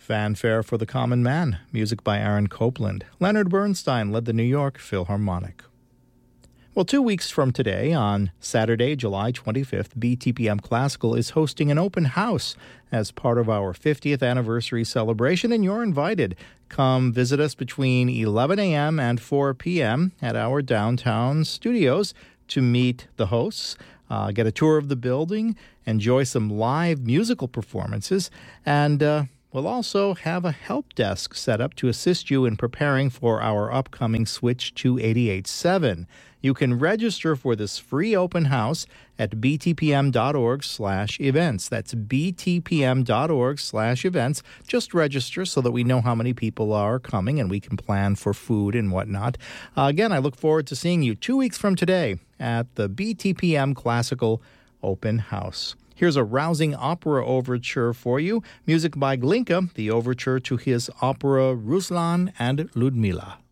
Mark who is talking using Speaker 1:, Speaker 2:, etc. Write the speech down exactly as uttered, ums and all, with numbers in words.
Speaker 1: Fanfare for the Common Man, music by Aaron Copland. Leonard Bernstein led the New York Philharmonic. Well, two weeks from today, on Saturday, July twenty-fifth, B T P M Classical is hosting an open house as part of our fiftieth anniversary celebration, and you're invited. Come visit us between eleven a.m. and four p.m. at our downtown studios to meet the hosts, uh, get a tour of the building, enjoy some live musical performances, and uh, we'll also have a help desk set up to assist you in preparing for our upcoming switch to eighty-eight point seven. You can register for this free open house at btpm.org slash events. That's btpm.org slash events. Just register so that we know how many people are coming and we can plan for food and whatnot. Uh, again, I look forward to seeing you two weeks from today at the B T P M Classical Open House. Here's a rousing opera overture for you. Music by Glinka, the overture to his opera Ruslan and Ludmila.